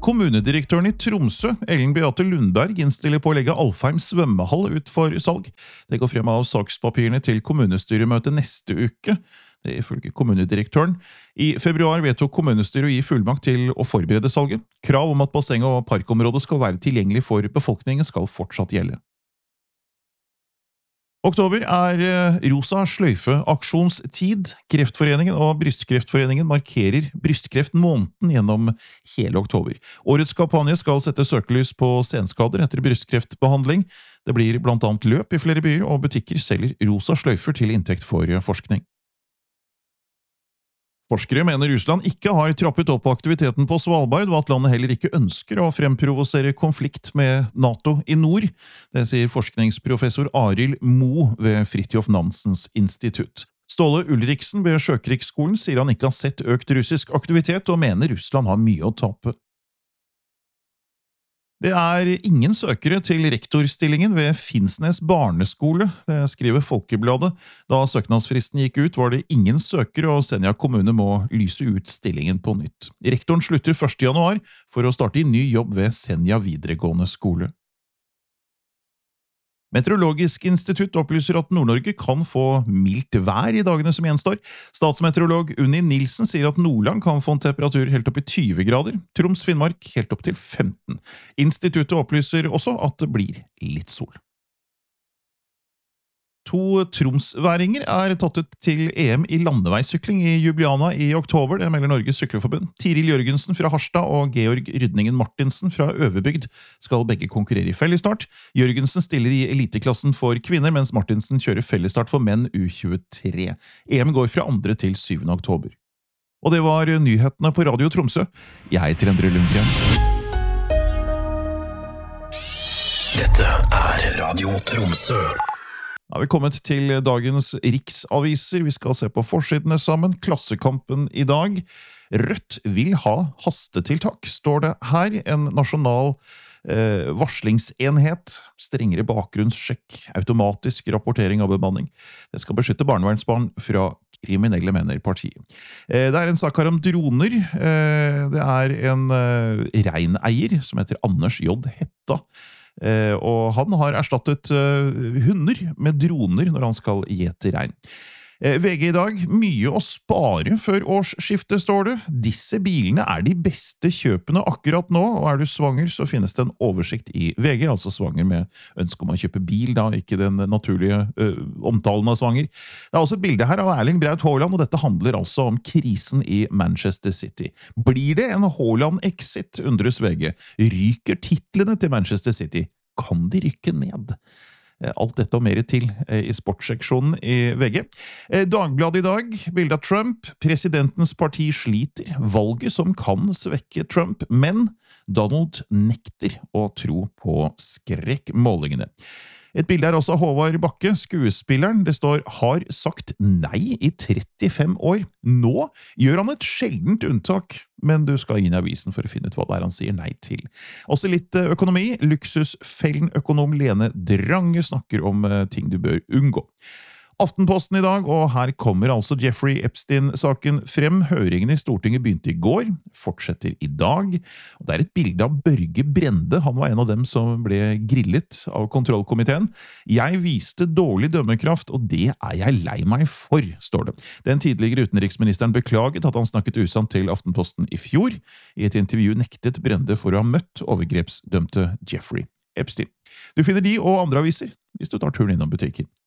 Kommunedirektøren i Tromsø, Ellen Beate Lundberg, innstiller på å legge Alfheim svømmehall ut for salg. Det går frem av sakspapirene til kommunestyremøtet neste uke. Det er ifølge kommunedirektøren. I februar vedtok kommunestyret å gi fullmakt til å forberede salget. Krav om at bassenget og parkområdet skal være tilgjengelig for befolkningen skal fortsatt gjelde. Oktober er rosa sløyfe-aksjonstid. Kreftforeningen og Brystkreftforeningen markerer brystkreftmåneden gjennom hele oktober. Årets kampanje skal sette søkelys på senskader etter brystkreftbehandling. Det blir blant annet løp i flere byer, og butikker selger rosa sløyfer til inntekt for forskning. Forskere mener Russland ikke har trappet opp aktiviteten på Svalbard, og at landet heller ikke ønsker å fremprovosere konflikt med NATO i nord. Det sier forskningsprofessor Arild Mo ved Fridtjof Nansens institutt. Ståle Ulriksen ved Sjøkrigsskolen sier han ikke har sett økt russisk aktivitet, og mener Russland har mye å tape. Det er ingen søkere til rektorstillingen ved Finnsnes barneskole, det skriver Folkebladet. Da søknadsfristen gikk ut, var det ingen søkere, og Senja kommune må lyse ut stillingen på nytt. Rektoren slutter 1. januar for å starte i ny jobb ved Senja videregående skole. Meteorologisk institutt opplyser at Nord-Norge kan få mildt vær i dagene som gjenstår. Statsmeteorolog Unni Nilsen sier at Nordland kan få en temperatur helt opp i 20 grader, Troms Finnmark helt opp til 15. Instituttet opplyser også at det blir litt sol. 2 tromsværinger er tatt ut til EM i landeveissykling i Ljubljana i oktober, det melder Norges Sykkelforbund. Tiril Jørgensen fra Harstad og Georg Rydningen Martinsen fra Øverbygd skal begge konkurrere i fellesstart. Jørgensen stiller i eliteklassen for kvinner, mens Martinsen kjører fellesstart for menn U23. EM går fra 2. til 7. oktober. Og det var nyhetene på Radio Tromsø. Jeg heter Endre Lundgren. Dette er Radio Tromsø. Da har vi kommet til dagens riksaviser. Vi skal se på forsidene sammen. Klassekampen i dag. Rødt vil ha hastetiltak, står det her. En nasjonal varslingsenhet, strengere bakgrunnssjekk, automatisk rapportering av bemanning. Det skal beskytte barnevernsbarn fra kriminelle, mener partiet. Det er en sak her om droner. Det er en reineier som heter Anders J. Hetta. Og han har erstattet hunder med droner når han skal gjete rein. VG i dag, mye å spare før årsskiftet, står det. Disse bilene er de beste kjøpene akkurat nå, og er du svanger så finnes det en oversikt i VG, altså svanger med ønske om å kjøpe bil, da, ikke den naturlige omtalen av svanger. Det er også et bilde her av Erling Braut Haaland, og dette handler altså om krisen i Manchester City. Blir det en Haaland-exit, undres VG? Ryker titlene til Manchester City? Kan de rykke ned? Alt dette og mer til i sportsseksjonen i VG. Dagbladet i dag, bilde av Trump. Presidentens parti sliter. Valget som kan svekke Trump, men Donald nekter å tro på skrekkmålingene. Et bilde er også av Håvard Bakke, skuespilleren. Det står «har sagt nei i 35 år». Nå gjør han et sjeldent unntak, men du skal inn i avisen for å finne ut hva det er han sier nei til. Også litt økonomi. Luksusfellen-økonom Lene Drange snakker om ting du bør unngå. Aftenposten i dag, og her kommer altså Jeffrey Epstein-saken frem. Høringen i Stortinget begynte i går, fortsetter i dag. Og det er et bilde av Børge Brende. Han var en av dem som ble grillet av kontrollkomiteen. Jeg viste dårlig dømmekraft, og det er jeg lei meg for, står det. Den tidligere utenriksministeren beklaget at han snakket usant til Aftenposten i fjor. I et intervju nektet Brende for å ha møtt overgrepsdømte Jeffrey Epstein. Du finner de og andre aviser hvis du tar turen innom butikken.